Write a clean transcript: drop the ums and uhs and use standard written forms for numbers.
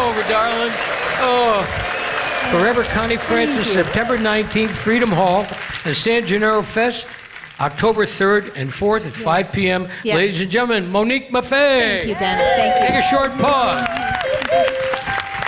over, darling. Oh. Forever Connie Francis, September 19th, Freedom Hall, and San Gennaro Fest, October 3rd and 4th at 5 p.m. Yes. Ladies and gentlemen, Monique Maffei. Thank you, Dennis. Thank you. Take a short pause.